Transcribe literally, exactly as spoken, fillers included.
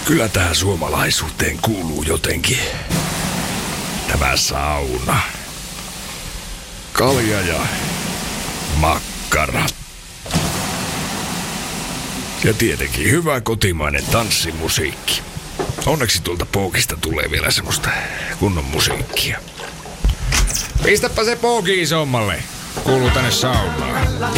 Kyllä tähän suomalaisuuteen kuuluu jotenkin tämä sauna. Kalja ja makkara. Ja tietenkin hyvä kotimainen tanssimusiikki. Onneksi tuolta pookista tulee vielä semmoista kunnon musiikkia. Pistäpä se pooki isommalle. Kuuluu tänne saunaan.